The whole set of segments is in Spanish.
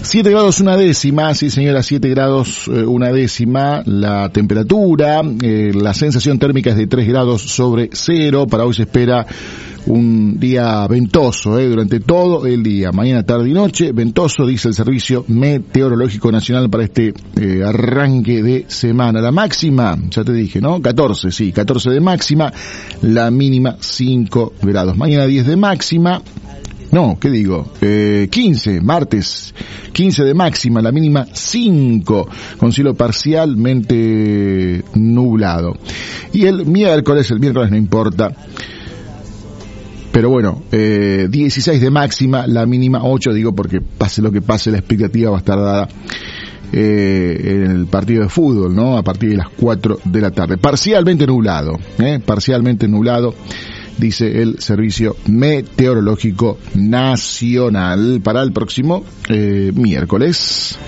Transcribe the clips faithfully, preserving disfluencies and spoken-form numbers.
siete grados una décima, sí señora, siete grados eh, una décima la temperatura, eh, la sensación térmica es de tres grados sobre cero. Para hoy se espera un día ventoso, eh, durante todo el día, mañana, tarde y noche, ventoso, dice el Servicio Meteorológico Nacional para este eh, arranque de semana. La máxima, ya te dije, ¿no? catorce, sí, catorce de máxima, la mínima cinco grados. Mañana diez de máxima. No, ¿qué digo? Eh, quince, martes, quince de máxima, la mínima cinco, con cielo parcialmente nublado. Y el miércoles, el miércoles no importa, pero bueno, eh, dieciséis de máxima, la mínima ocho, digo porque pase lo que pase, la expectativa va a estar dada eh, en el partido de fútbol, ¿no? A partir de las cuatro de la tarde. Parcialmente nublado, ¿eh? Parcialmente nublado, dice el Servicio Meteorológico Nacional para el próximo eh, miércoles.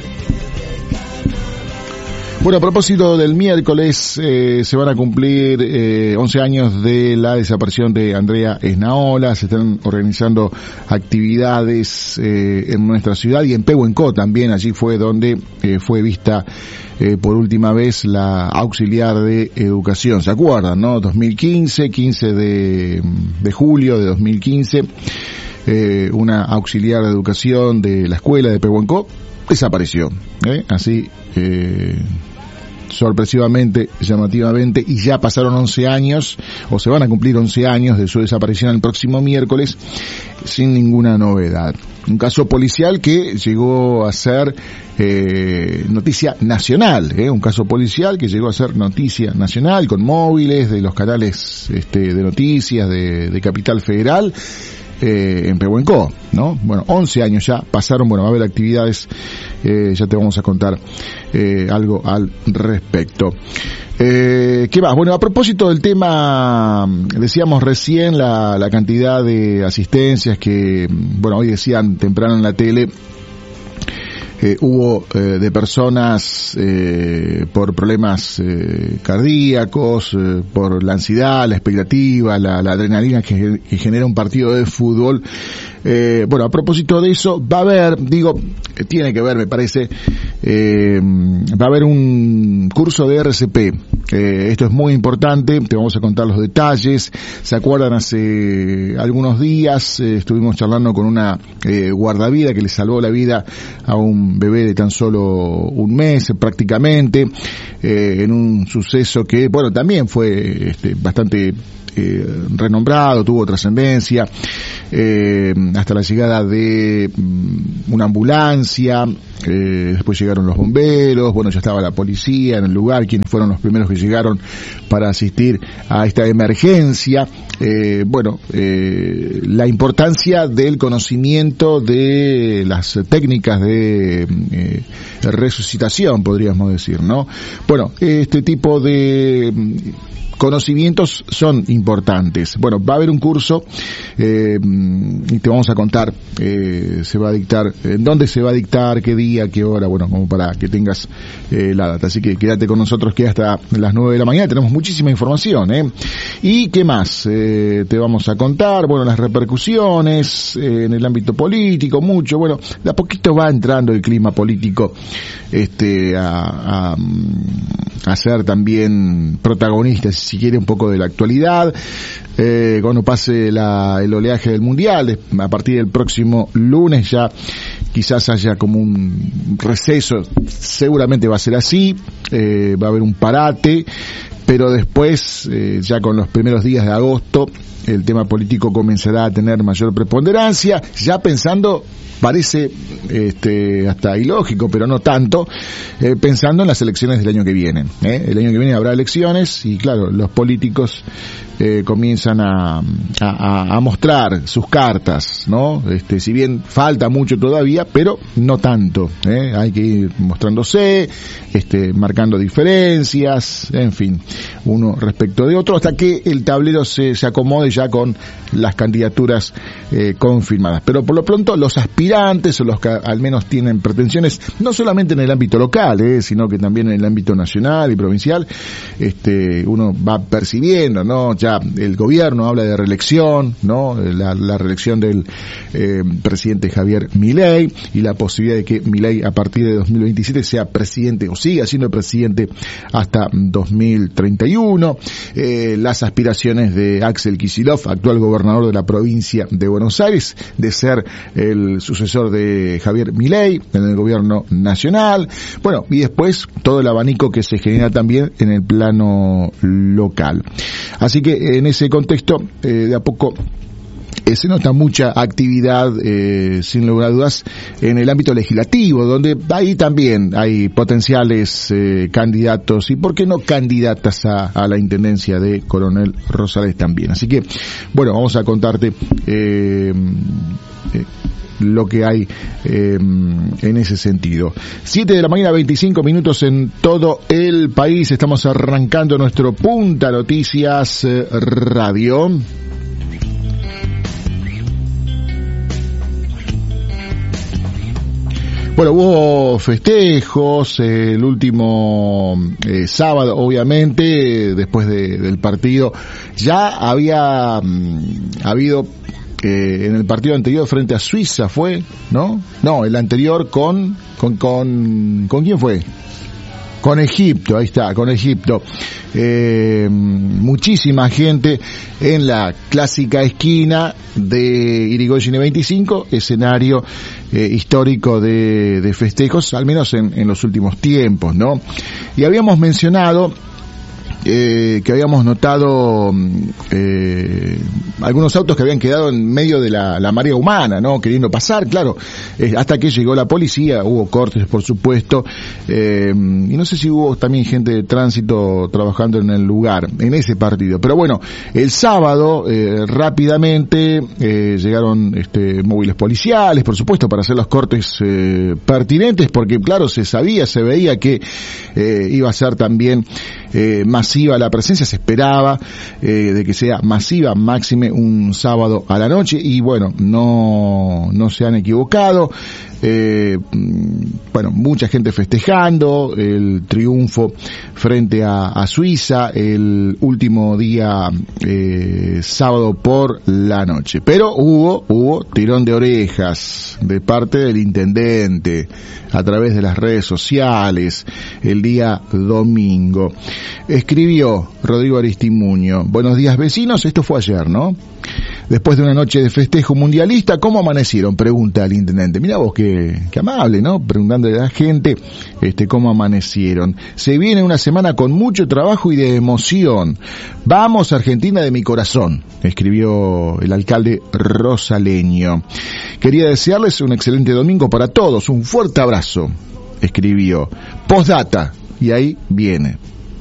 Bueno, a propósito del miércoles, eh, se van a cumplir eh, once años de la desaparición de Andrea Esnaola. Se están organizando actividades eh, en nuestra ciudad y en Pehuenco también. Allí fue donde eh, fue vista eh, por última vez la auxiliar de educación. ¿Se acuerdan, no? dos mil quince, quince de, de julio de dos mil quince, eh, una auxiliar de educación de la escuela de Pehuenco desapareció, ¿eh? Así, eh, sorpresivamente, llamativamente, y ya pasaron once años, o se van a cumplir once años de su desaparición el próximo miércoles, sin ninguna novedad. Un caso policial que llegó a ser eh, noticia nacional, ¿eh? Un caso policial que llegó a ser noticia nacional, con móviles de los canales este, de noticias de, de Capital Federal, Eh, en Pehuenco, ¿no? Bueno, once años ya pasaron, bueno, va a haber actividades, eh, ya te vamos a contar eh, algo al respecto. Eh, ¿qué más? Bueno, a propósito del tema, decíamos recién la, la cantidad de asistencias que, bueno, hoy decían temprano en la tele, Eh, hubo eh, de personas eh, por problemas eh, cardíacos, eh, por la ansiedad, la expectativa, la, la adrenalina que, que genera un partido de fútbol. Eh, bueno, a propósito de eso, va a haber, digo, tiene que ver, me parece, eh, va a haber un curso de R C P. Eh, esto es muy importante, te vamos a contar los detalles. ¿Se acuerdan? Hace algunos días eh, estuvimos charlando con una eh, guardavida que le salvó la vida a un bebé de tan solo un mes prácticamente, eh, en un suceso que, bueno, también fue este, bastante eh, renombrado, tuvo trascendencia, eh, hasta la llegada de um, una ambulancia, eh, después llegaron los bomberos, bueno, ya estaba la policía en el lugar, quienes fueron los primeros que llegaron para asistir a esta emergencia. Eh, bueno, eh, la importancia del conocimiento de las técnicas de eh, resucitación, podríamos decir, ¿no? Bueno, este tipo de conocimientos son importantes. Bueno, va a haber un curso eh, y te vamos a contar, eh, se va a dictar, en dónde se va a dictar, qué día, qué hora, bueno, como para que tengas eh, la data. Así que quédate con nosotros que hasta las nueve de la mañana tenemos muchísima información, ¿eh? ¿Y qué más eh, te vamos a contar? Bueno, las repercusiones eh, en el ámbito político, mucho, bueno, de a poquito va entrando el clima político este a, a, a ser también protagonista, si quiere, un poco de la actualidad. Eh, cuando pase la, el oleaje del Mundial, a partir del próximo lunes ya quizás haya como un receso, seguramente va a ser así, eh, va a haber un parate, pero después, eh, ya con los primeros días de agosto, el tema político comenzará a tener mayor preponderancia, ya pensando, parece este hasta ilógico, pero no tanto, eh, pensando en las elecciones del año que viene. ¿eh? El año que viene habrá elecciones y, claro, los políticos eh, comienzan a, a, a mostrar sus cartas, ¿no? Este, si bien falta mucho todavía, pero no tanto. ¿eh? Hay que ir mostrándose, este, marcando diferencias, en fin, uno respecto de otro, hasta que el tablero se, se acomode. ya con las candidaturas eh, confirmadas. Pero por lo pronto los aspirantes o los que al menos tienen pretensiones, no solamente en el ámbito local, eh, sino que también en el ámbito nacional y provincial, este, uno va percibiendo, ¿no? Ya el gobierno habla de reelección, ¿no? La, la reelección del eh, presidente Javier Milei y la posibilidad de que Milei a partir de dos mil veintisiete sea presidente o siga siendo presidente hasta dos mil treinta y uno. Eh, las aspiraciones de Axel Kicillof, actual gobernador de la provincia de Buenos Aires, de ser el sucesor de Javier Milei en el gobierno nacional. Bueno, y después todo el abanico que se genera también en el plano local. Así que en ese contexto, eh, de a poco Eh, se nota mucha actividad, eh, sin lugar a dudas, en el ámbito legislativo, donde ahí también hay potenciales eh, candidatos y, ¿por qué no, candidatas a, a la intendencia de Coronel Rosales también? Así que, bueno, vamos a contarte eh, eh, lo que hay eh, en ese sentido. Siete de la mañana, veinticinco minutos en todo el país. Estamos arrancando nuestro Punta Noticias eh, Radio. Bueno, hubo festejos, eh, el último eh, sábado, obviamente, después de, del partido. Ya había mm, habido, eh, en el partido anterior frente a Suiza fue, ¿no? No, el anterior con, con, con, ¿con quién fue? Con Egipto, ahí está, con Egipto. Eh, muchísima gente en la clásica esquina de Irigoyen veinticinco, escenario eh, histórico de, de festejos, al menos en, en los últimos tiempos, ¿no? Y habíamos mencionado Eh, que habíamos notado eh, algunos autos que habían quedado en medio de la, la marea humana, ¿no? Queriendo pasar, claro, eh, hasta que llegó la policía, hubo cortes, por supuesto, eh, y no sé si hubo también gente de tránsito trabajando en el lugar, en ese partido. Pero bueno, el sábado, eh, rápidamente, eh, llegaron este, móviles policiales, por supuesto, para hacer los cortes eh, pertinentes, porque claro, se sabía, se veía que eh, iba a ser también eh, masiva la presencia, se esperaba eh, de que sea masiva, máxime un sábado a la noche, y bueno, no no se han equivocado. Eh, bueno, mucha gente festejando el triunfo frente a, a Suiza el último día eh, sábado por la noche, pero hubo hubo tirón de orejas de parte del intendente a través de las redes sociales el día domingo. Escribió Rodrigo Aristimuño: buenos días, vecinos. Esto fue ayer, ¿no? Después de una noche de festejo mundialista, ¿cómo amanecieron?, pregunta el intendente. Mirá vos qué, qué amable, ¿no? Preguntándole a la gente este, cómo amanecieron. Se viene una semana con mucho trabajo y de emoción. Vamos, Argentina de mi corazón, escribió el alcalde rosaleño. Quería desearles un excelente domingo para todos. Un fuerte abrazo, escribió. Postdata, y ahí viene.